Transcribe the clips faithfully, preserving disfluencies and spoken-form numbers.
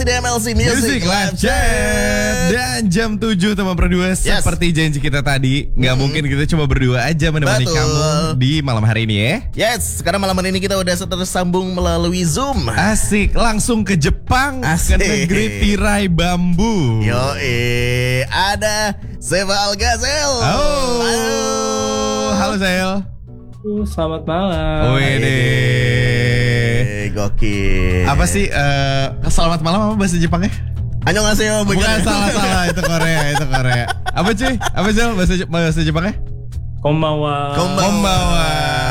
masih di M L C Music, Music Live Chat. Dan jam tujuh teman berdua, yes. Seperti janji kita tadi, Gak hmm. mungkin kita cuma berdua aja menemani Betul. kamu di malam hari ini ya. Yes, karena malam hari ini kita udah tersambung melalui Zoom. Asik, langsung ke Jepang. Asik. Ke negeri tirai bambu. Yo, eh, ada Seva Algazel. Oh, halo, halo Zel. Selamat malam. Wede. Gokil. Apa sih uh, selamat malam apa bahasa Jepangnya? Annyeonghaseyo. Bukan, salah-salah, itu Korea, itu Korea. Apa cuy? Apa sih bahasa bahasa Jepangnya? Konbanwa. Konbanwa.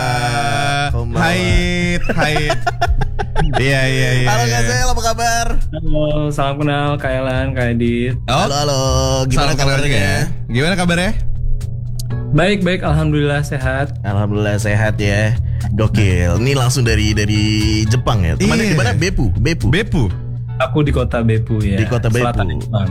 Hai, hai. Iya, iya, iya. Halo Gazel, apa kabar? Halo, salam kenal Kak Elan, Kak Edit. Oh, halo, halo. Gimana kabarnya? Gimana kabarnya? Baik, baik, alhamdulillah sehat. Alhamdulillah sehat ya. Gokil. Ini langsung dari dari Jepang ya. Kemana di mana? Beppu, Beppu. Beppu. Aku di kota Beppu ya. Di kota Beppu. Selatan Jepang.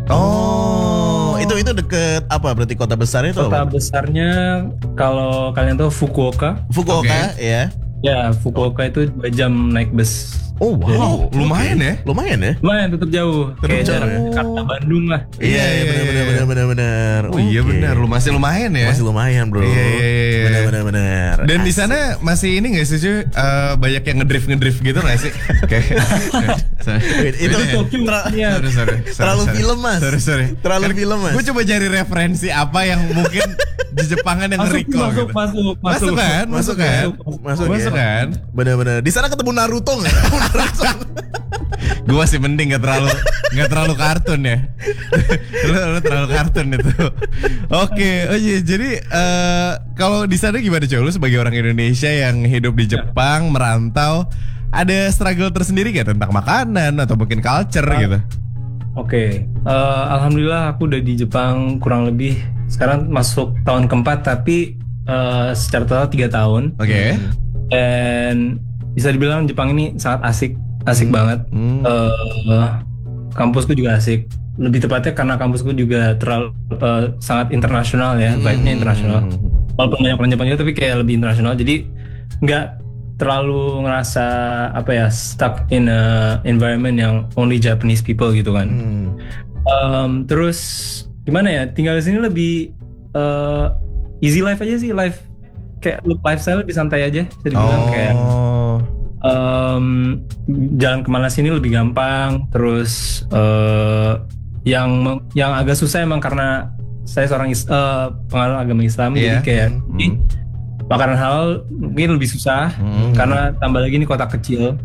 Oh, itu itu deket apa? Berarti kota besarnya itu Kota apa? besarnya kalau kalian tahu Fukuoka. Fukuoka okay. ya. Ya, Fukuoka itu dua jam naik bus. Oh wow, Jadi, lumayan okay. ya? Lumayan ya? Lumayan, tetap jauh. Tetap Kayak jauh. jarak Jakarta Bandung lah. Iya, iya benar benar benar benar benar. Oh iya okay. benar, lu masih lumayan ya? Masih lumayan, Bro. Iya, iya, iya. Benar benar benar. Dan di sana masih ini enggak sih, cuy? Uh, banyak yang ngedrift ngedrift gitu enggak sih? Kayak itu terlalu film, Mas. Sorry, sorry. Terlalu film, Mas. Gue coba cari referensi apa yang mungkin di Jepangan yang recall masuk, gitu. Masuk, masuk, masuk kan? Masuk kan? Masuk, masuk kan? Benar-benar. Di sana ketemu Naruto enggak? Naruto. Gue masih mending gak terlalu gak terlalu kartun ya. lu, lu terlalu kartun itu. Oke, okay. Oh iya, jadi uh, kalau di sana gimana coy? Lu sebagai orang Indonesia yang hidup di Jepang, merantau, ada struggle tersendiri gak tentang makanan atau mungkin culture uh, gitu? Oke, okay. uh, alhamdulillah aku udah di Jepang kurang lebih sekarang masuk tahun keempat, tapi uh, secara total tiga tahun. Oke. Okay. Dan bisa dibilang Jepang ini sangat asik. Asik hmm. banget. Hmm. Uh, kampusku juga asik. Lebih tepatnya karena kampusku juga terlalu uh, sangat internasional ya, hmm. vibe-nya internasional. Walaupun banyak orang Jepang juga, tapi kayak lebih internasional. Jadi nggak terlalu ngerasa apa ya stuck in a environment yang only Japanese people gitu kan. Hmm. Um, terus gimana ya? Tinggal di sini lebih uh, easy life aja sih, life kayak lifestyle lebih santai aja. Bisa dibilang oh. kayak. Um, jalan kemana sini lebih gampang. Terus uh, yang yang agak susah emang karena saya seorang is, uh, penganut agama Islam, yeah. jadi kayak mm-hmm. ini, makanan halal mungkin lebih susah mm-hmm. karena tambah lagi ini kota kecil,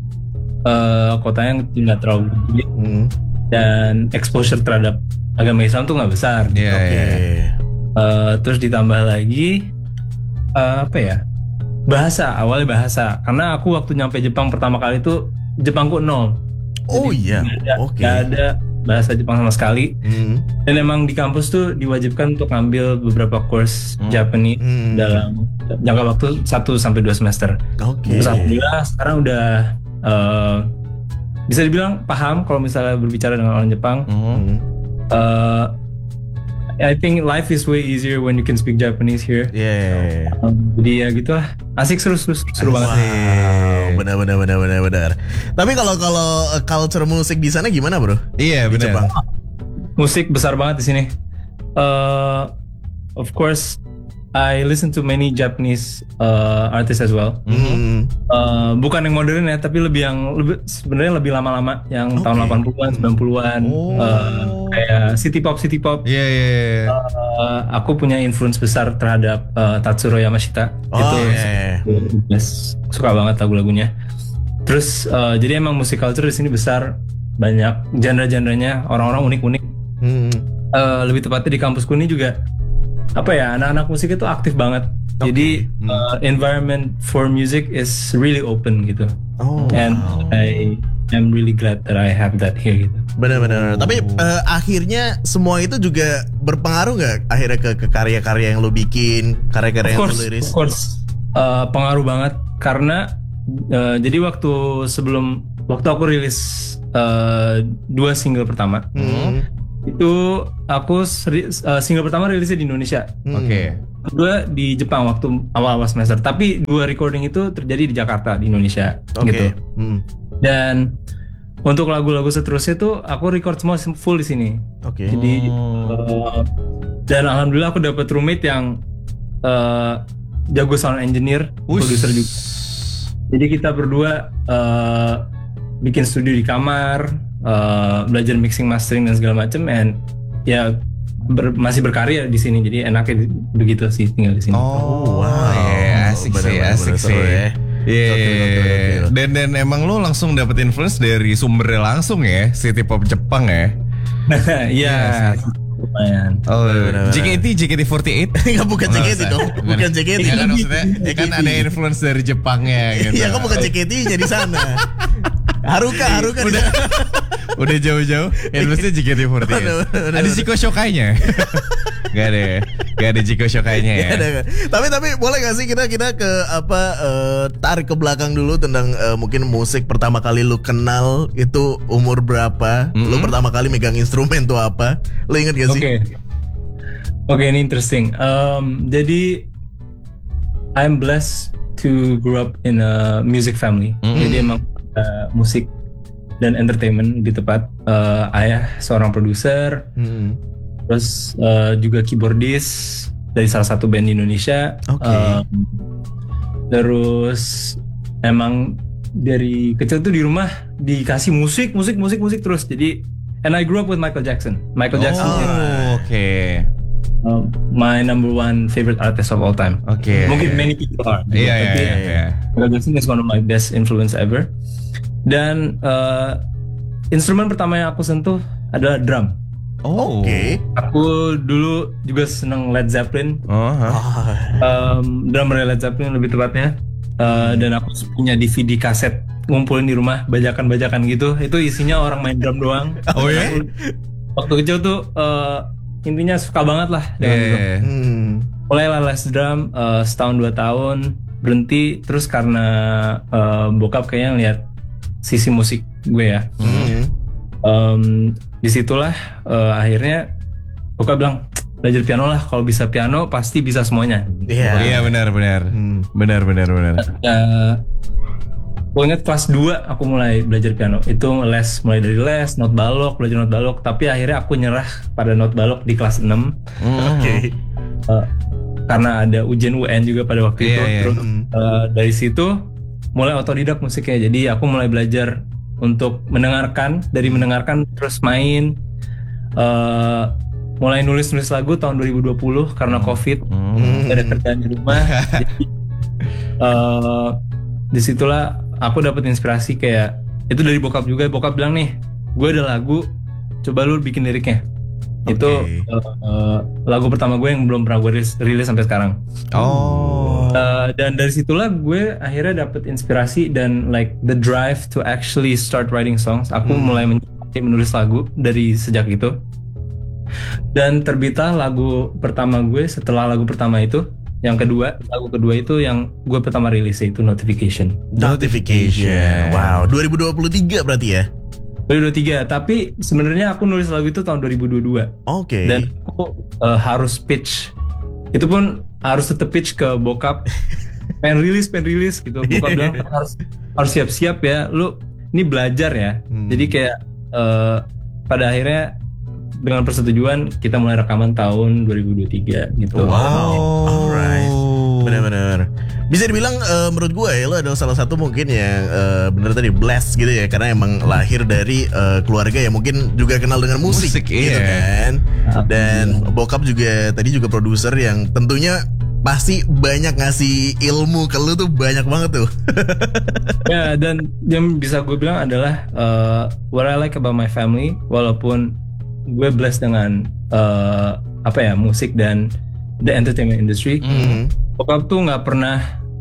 uh, kotanya nggak terlalu gede mm-hmm. dan exposure terhadap agama Islam tuh nggak besar. Yeah, okay. yeah. Uh, terus ditambah lagi uh, apa ya? Bahasa, awalnya bahasa. Karena aku waktu nyampe Jepang pertama kali itu Jepangku nol. Oh Jadi, iya, gak oke. Okay. Gak ada bahasa Jepang sama sekali. Mm. Dan emang di kampus tuh diwajibkan untuk ngambil beberapa course mm. Japanese mm. dalam jangka waktu satu sampai dua semester. Oke. Okay. Terus alhamdulillah sekarang udah uh, bisa dibilang paham kalau misalnya berbicara dengan orang Jepang. Mm. Uh, I think life is way easier when you can speak Japanese here. Yeah. So, um, jadi ya gitu lah. Asik seru seru seru banget. Wow, benar benar benar benar benar. Tapi kalau kalau culture musik di sana gimana, Bro? Iya, di benar. Jepang. Musik besar banget di sini. Uh, of course, I listen to many Japanese uh, artists as well. Mm-hmm. Uh, bukan yang modern ya, tapi lebih yang lebih sebenarnya lebih lama-lama, yang okay. tahun delapan puluhan, sembilan puluhan, oh. uh, kayak city pop, city pop. Iya yeah, iya. Yeah, yeah. uh, aku punya influence besar terhadap uh, Tatsuro Yamashita. Oh, itu yeah. yes, suka banget lagu-lagunya. Terus uh, jadi emang musik culture di sini besar, banyak genre-genrenya, orang-orang unik-unik. Hmm. Uh, lebih tepatnya di kampusku ini juga apa ya, anak-anak musik itu aktif banget. Okay. Jadi hmm. uh, environment for music is really open gitu. Oh, and wow. I am really glad that I have that here gitu. Benar-benar. Oh. Tapi uh, akhirnya semua itu juga berpengaruh nggak akhirnya ke, ke karya-karya yang lo bikin, karya-karya yang lo liris? Of course, uh, pengaruh banget karena uh, jadi waktu sebelum waktu aku rilis uh, dua single pertama. Hmm. Itu aku seri, uh, single pertama rilisnya di Indonesia. Hmm. Oke. Okay. Kedua di Jepang waktu awal-awal semester. Tapi dua recording itu terjadi di Jakarta di Indonesia. Okay. Gitu. Hmm. Dan untuk lagu-lagu seterusnya tuh aku record semua full di sini. Oke. Jadi uh, dan alhamdulillah aku dapat roommate yang uh, jago sound engineer, produser juga. Jadi kita berdua uh, bikin studio di kamar, uh, belajar mixing, mastering dan segala macam, and ya ber, masih berkarya di sini. Jadi enaknya begitu sih tinggal di sini. Oh, wow, yeah, asik sih, asik sih. Iya, yeah. dan dan emang lo langsung dapet influence dari sumbernya langsung ya, city pop Jepang ya? Iya, lumayan. Oh, J K T, J K T empat delapan? Enggak, bukan J K T dong, bukan J K T. Iya kan maksudnya, ya kan ada influence dari Jepangnya gitu. Iya, kan bukan J K T-nya di sana. Haruka, Haruka udah, udah jauh-jauh influence-nya J K T empat delapan. Ada Chiko Shokai-nya? Gak ada, gak ada Chiko Shokai-nya ya. Gak ada, gak. Tapi tapi boleh gak sih kita kita ke apa uh, tarik ke belakang dulu tentang uh, mungkin musik pertama kali lu kenal itu umur berapa? Mm-hmm. Lu pertama kali megang instrumen tuh apa? Lu inget gak sih? Oke, okay. Oke okay, ini interesting. Um, jadi I'm blessed to grow up in a music family. Mm-hmm. Jadi emang uh, musik dan entertainment di tempat uh, ayah seorang produser. Mm-hmm. Terus uh, juga keyboardist dari salah satu band di Indonesia. Okay. Um, terus emang dari kecil tuh di rumah dikasih musik, musik, musik, musik terus. Jadi, and I grew up with Michael Jackson. Michael Jackson. Oh, oke. Okay. Uh, my number one favorite artist of all time. Oke. Okay. Mungkin many people are. Iya, iya, iya. Michael Jackson is one of my best influence ever. Dan uh, instrumen pertama yang aku sentuh adalah drum. Oh, oke. Okay. Aku dulu juga seneng Led Zeppelin. Oh, huh? um, drummer Led Zeppelin lebih tepatnya. Uh, dan aku punya D V D kaset ngumpulin di rumah, bajakan-bajakan gitu. Itu isinya orang main drum doang. Oh ya? Yeah? Waktu kecil tuh uh, intinya suka banget lah dengan yeah. drum. Hmm. Mulai lah les drum uh, setahun dua tahun, berhenti terus karena uh, bokap kayaknya lihat sisi musik gue ya. Hmm. Um, disitulah uh, akhirnya bokap bilang belajar piano lah, kalau bisa piano pasti bisa semuanya. Iya yeah. yeah, benar benar hmm. benar benar benar. Uh, gue inget kelas dua aku mulai belajar piano. Itu les mulai dari les not balok, belajar not balok, tapi akhirnya aku nyerah pada not balok di kelas enam. Mm. Oke. Okay. Uh, karena ada ujian U N juga pada waktu yeah, itu. Yeah. Terus uh, dari situ mulai otodidak musiknya. Jadi aku mulai belajar untuk mendengarkan, dari mendengarkan terus main, uh, mulai nulis-nulis lagu tahun dua ribu dua puluh karena COVID, mm. gak ada kerjaan di rumah. Jadi uh, disitulah aku dapat inspirasi, kayak itu dari bokap juga. Bokap bilang nih, gue ada lagu, coba lu bikin liriknya. Okay. Itu uh, uh, lagu pertama gue yang belum pernah gue rilis, rilis sampai sekarang. Oh. Uh, dan dari situlah gue akhirnya dapet inspirasi dan like the drive to actually start writing songs. Aku hmm. mulai menulis lagu dari sejak itu. Dan terbitlah lagu pertama gue setelah lagu pertama itu. Yang kedua, lagu kedua itu yang gue pertama rilis, itu Notification. Notification. Wow, dua ribu dua puluh tiga berarti ya? dua ribu dua puluh tiga, tapi sebenarnya aku nulis lagu itu tahun dua ribu dua puluh dua. Oke. Okay. Dan aku uh, harus pitch. Itu pun harus tetep pitch ke bokap. pengen rilis, pengen rilis gitu. Bokap bilang harus harus siap-siap ya. Lu ini belajar ya. Hmm. Jadi kayak uh, pada akhirnya dengan persetujuan kita mulai rekaman tahun dua ribu dua puluh tiga gitu. Wow. Alright. Benar-benar. Bisa dibilang uh, menurut gue ya, lo adalah salah satu mungkin yang uh, bener tadi blessed gitu ya, karena emang lahir dari uh, keluarga yang mungkin juga kenal dengan musik, musik gitu yeah. kan. Dan bokap juga tadi juga produser yang tentunya pasti banyak ngasih ilmu ke lu tuh, banyak banget tuh. Ya, dan yang bisa gue bilang adalah uh, what I like about my family, walaupun gue blessed dengan uh, apa ya, musik dan the entertainment industry. Mm-hmm. Bokap tuh nggak pernah,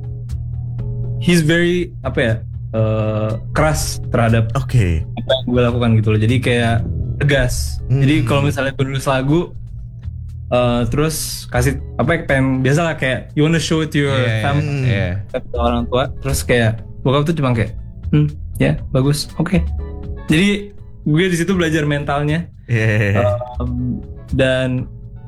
he's very apa ya, uh, keras terhadap okay. apa yang gue lakukan gitu loh. Jadi kayak tegas. Mm. Jadi kalau misalnya gue nulis lagu, uh, terus kasih apa ya, pengen biasalah kayak you wanna show it to your yeah, family, yeah. ke orang tua. Terus kayak bokap tuh cuma kayak, hmm, ya yeah, bagus, oke. Okay. Jadi gue di situ belajar mentalnya. Yeah. Um, dan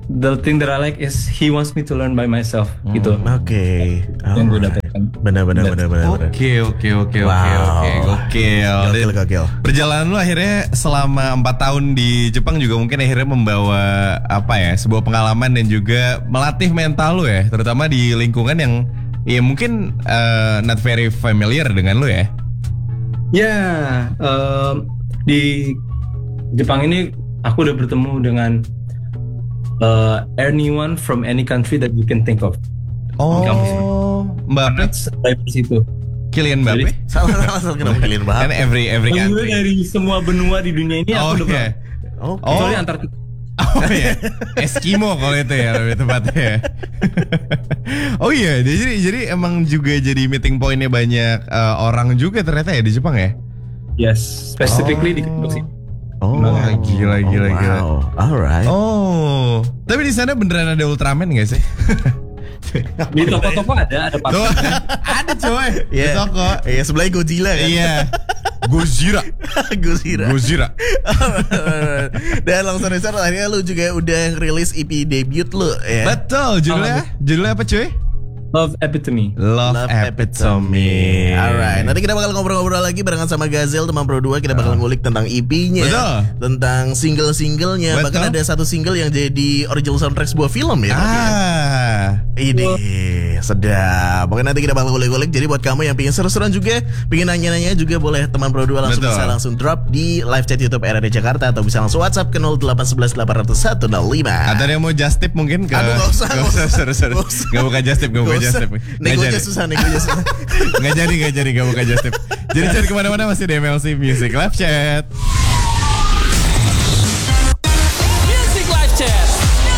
the thing that I like is he wants me to learn by myself gitu. Oke. Yang gue Alright. dapatkan. Benar benar benar benar. benar. Oke oke oke oke Wow. oke gokil. Gokil Dan gokil. perjalanan lu akhirnya selama empat tahun di Jepang juga mungkin akhirnya membawa apa ya sebuah pengalaman dan juga melatih mental lu ya, terutama di lingkungan yang ya mungkin uh, not very familiar dengan lu ya. Ya, um, di Jepang ini aku udah bertemu dengan uh, anyone from any country that you can think of. Oh, Kampus. Mbappe, Dari situ. Kylian Mbappe. Jadi- Salah salah salah kenapa kalian Kan bahas? every every Maksudnya country. dari semua benua di dunia ini Oh aku udah iya. pernah. Oke. Oh. Kecuali Antartika. Oh iya, Eskimo kalau itu ya lebih tepatnya ya. Oh iya, jadi jadi emang juga jadi meeting pointnya banyak uh, orang juga ternyata ya di Jepang ya. Yes, specifically di kampus ini. Oh, Wah, gila, gila, oh, gila. wow. Alright. Oh, tapi di sana beneran ada Ultraman nggak sih? Di toko-toko ada, ada Tuh, patung. ada coy di Iya. toko. Iya, sebelahnya Godzilla kan. Iya, Gojira, Godzilla. Gojira. Dan langsung besar akhirnya lu juga udah rilis E P debut lu ya. Betul, judulnya, judulnya apa cuy? Love Epitome. Love, Love Epitome. Alright, nanti kita bakal ngobrol-ngobrol lagi barengan sama Gazel teman Pro dua. Kita bakal ngulik tentang E P-nya, Betul. tentang single-singlenya. Betul. Bahkan ada satu single yang jadi original soundtrack sebuah film ya. Ah, Ini sedap. Pokoknya nanti kita bakal ngulik-ngulik. Jadi buat kamu yang pengen seru-seruan juga, pengen nanya-nanya juga, boleh teman Pro dua langsung Betul. bisa langsung drop di live chat YouTube R R D Jakarta atau bisa langsung WhatsApp ke nol delapan satu satu delapan nol satu nol lima. atau dia mau just tip mungkin ke? Aduh, nggak usah, Nggak nggak usah, usah. seru seru. Nggak usah. Nggak buka just tip, nggak buka just tip. Nggak Negonya jadi. susah, negonya susah. Nggak jadi, nggak jadi, nggak buka just tip. Jadi cari kemana-mana masih di M L C Music Live Chat.